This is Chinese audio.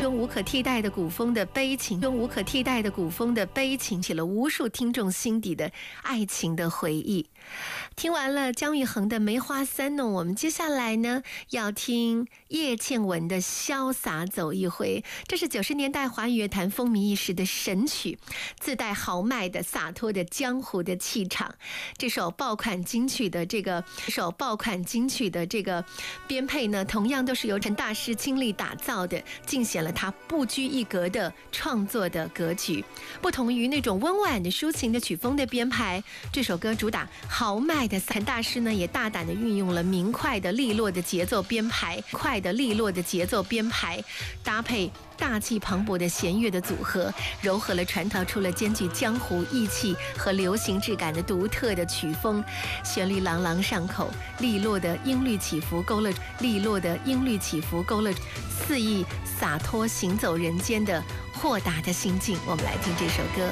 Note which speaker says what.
Speaker 1: 用无可替代的古风的悲情，用无可替代的古风的悲情，写了无数听众心底的爱情的回忆。听完了姜育恒的《梅花三弄》，我们接下来呢要听叶倩文的《潇洒走一回》。这是90年代华语乐坛风靡一时的神曲，自带豪迈的洒脱的江湖的气场。这首爆款金曲的这个编配呢，同样都是由陈大师倾力打造的，尽显了他不拘一格的创作的格局。不同于那种温婉的抒情的曲风的编排，这首歌主打豪迈的陈大师呢，也大胆的运用了明快的利落的节奏编排，搭配大气磅礴的弦乐的组合，糅合了传导出了兼具江湖义气和流行质感的独特的曲风，旋律朗朗上口，利落的音律起伏勾勒肆意洒脱行走人间的豁达的心境。我们来听这首歌。